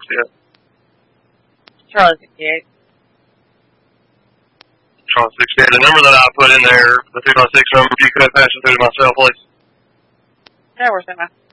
68. Charlie 68. Charlie 68. The number that I put in there, the 256 number, if you could pass it through to myself, please. Yeah, where's that?